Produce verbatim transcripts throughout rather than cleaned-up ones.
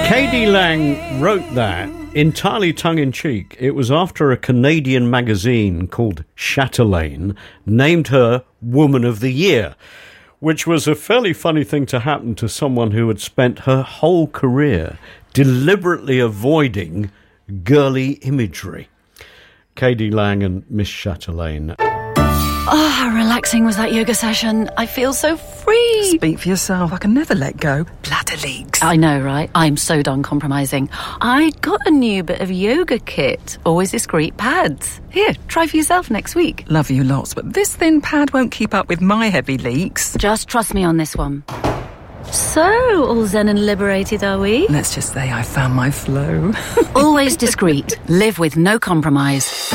K D Lang wrote that entirely tongue-in-cheek. It was after a Canadian magazine called Chatelaine named her Woman of the Year, which was a fairly funny thing to happen to someone who had spent her whole career deliberately avoiding girly imagery. K D Lang and Miss Chatelaine. Oh, how relaxing was that yoga session. I feel so free. Speak for yourself. I can never let go. Bladder leaks. I know, right? I'm so done compromising. I got a new bit of yoga kit. Always discreet pads. Here, try for yourself next week. Love you lots, but this thin pad won't keep up with my heavy leaks. Just trust me on this one. So, all zen and liberated, are we? Let's just say I found my flow. Always discreet. Live with no compromise.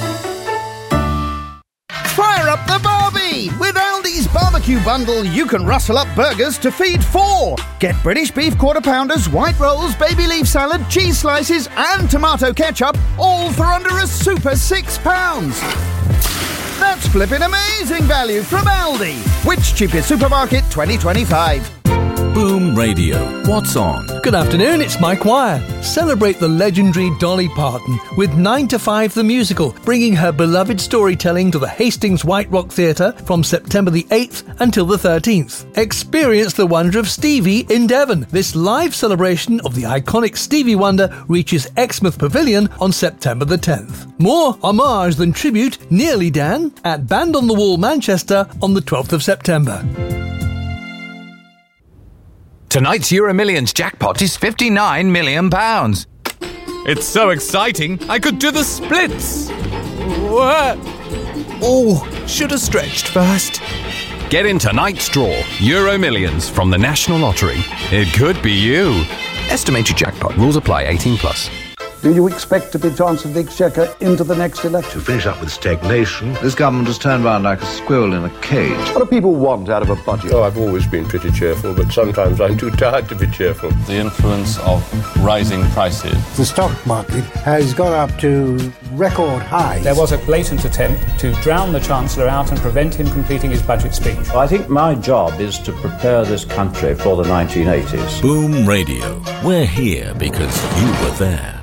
Fire up the barbie! With Aldi's barbecue bundle, you can rustle up burgers to feed four. Get British beef quarter pounders, white rolls, baby leaf salad, cheese slices and tomato ketchup, all for under a super six pounds. That's flipping amazing value from Aldi. Which cheapest supermarket twenty twenty-five? Boom Radio. What's on? Good afternoon, it's Mike Wire. Celebrate the legendary Dolly Parton with nine to five the Musical, bringing her beloved storytelling to the Hastings White Rock Theatre from September the eighth until the thirteenth. Experience the wonder of Stevie in Devon. This live celebration of the iconic Stevie Wonder reaches Exmouth Pavilion on September the tenth. More homage than tribute, Nearly Dan, at Band on the Wall Manchester on the twelfth of September. Tonight's Euro Millions jackpot is fifty-nine million pounds. It's so exciting, I could do the splits. What? Oh, should have stretched first. Get in tonight's draw, Euro Millions from the National Lottery. It could be you. Estimated jackpot. Rules apply. eighteen plus. Do you expect to be Chancellor of the Exchequer into the next election? To finish up with stagnation, this government has turned round like a squirrel in a cage. What do people want out of a budget? Oh, I've always been pretty cheerful, but sometimes I'm too tired to be cheerful. The influence of rising prices. The stock market has gone up to record highs. There was a blatant attempt to drown the Chancellor out and prevent him completing his budget speech. I think my job is to prepare this country for the nineteen eighties. Boom Radio. We're here because you were there.